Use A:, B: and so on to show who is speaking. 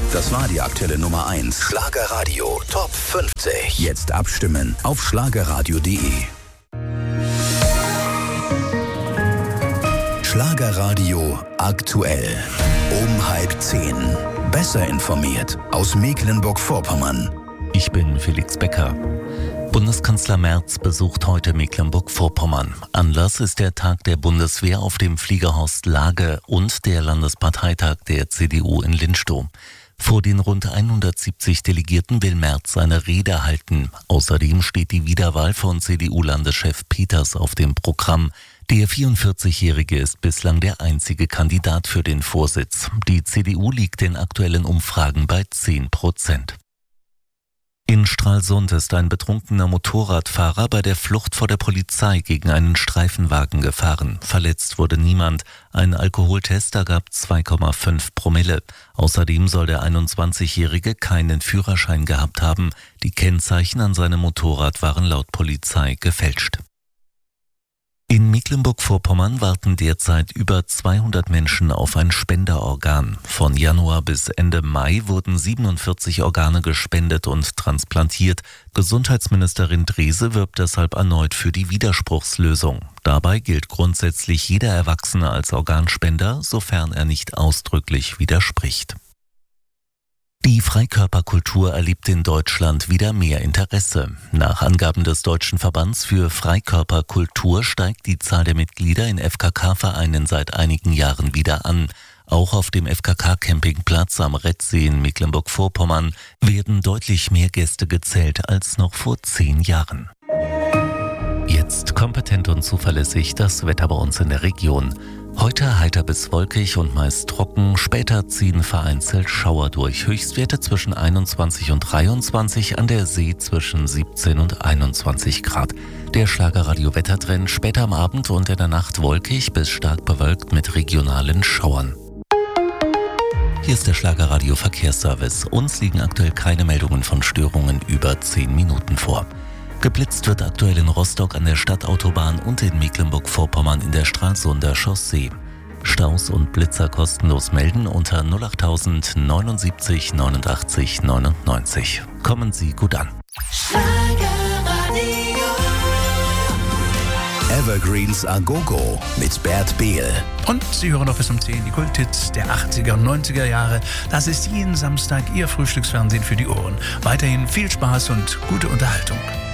A: Das war die aktuelle Nummer 1. Schlagerradio Top 50. Jetzt abstimmen auf schlagerradio.de. Schlagerradio aktuell. Um 9:30. Besser informiert aus Mecklenburg-Vorpommern.
B: Ich bin Felix Becker. Bundeskanzler Merz besucht heute Mecklenburg-Vorpommern. Anlass ist der Tag der Bundeswehr auf dem Fliegerhorst Lage und der Landesparteitag der CDU in Linstow. Vor den rund 170 Delegierten will Merz seine Rede halten. Außerdem steht die Wiederwahl von CDU-Landeschef Peters auf dem Programm. Der 44-Jährige ist bislang der einzige Kandidat für den Vorsitz. Die CDU liegt in aktuellen Umfragen bei 10%. In Stralsund ist ein betrunkener Motorradfahrer bei der Flucht vor der Polizei gegen einen Streifenwagen gefahren. Verletzt wurde niemand. Ein Alkoholtest ergab 2,5 Promille. Außerdem soll der 21-Jährige keinen Führerschein gehabt haben. Die Kennzeichen an seinem Motorrad waren laut Polizei gefälscht. In Mecklenburg-Vorpommern warten derzeit über 200 Menschen auf ein Spenderorgan. Von Januar bis Ende Mai wurden 47 Organe gespendet und transplantiert. Gesundheitsministerin Drese wirbt deshalb erneut für die Widerspruchslösung. Dabei gilt grundsätzlich jeder Erwachsene als Organspender, sofern er nicht ausdrücklich widerspricht. Die Freikörperkultur erlebt in Deutschland wieder mehr Interesse. Nach Angaben des Deutschen Verbands für Freikörperkultur steigt die Zahl der Mitglieder in FKK-Vereinen seit einigen Jahren wieder an. Auch auf dem FKK-Campingplatz am Rettsee in Mecklenburg-Vorpommern werden deutlich mehr Gäste gezählt als noch vor 10 Jahren. Jetzt kompetent und zuverlässig das Wetter bei uns in der Region. Heute heiter bis wolkig und meist trocken, später ziehen vereinzelt Schauer durch. Höchstwerte zwischen 21 und 23, an der See zwischen 17 und 21 Grad. Der Schlagerradio-Wettertrend später am Abend und in der Nacht wolkig bis stark bewölkt mit regionalen Schauern. Hier ist der Schlagerradio-Verkehrsservice. Uns liegen aktuell keine Meldungen von Störungen über 10 Minuten vor. Geblitzt wird aktuell in Rostock an der Stadtautobahn und in Mecklenburg-Vorpommern in der Stralsunder Chaussee. Staus und Blitzer kostenlos melden unter 08000 79 89 99. Kommen Sie gut an.
A: Evergreens A Go-Go mit Bert Behl.
C: Und Sie hören noch bis um 10 die Kulthits der 80er und 90er Jahre. Das ist jeden Samstag Ihr Frühstücksfernsehen für die Ohren. Weiterhin viel Spaß und gute Unterhaltung.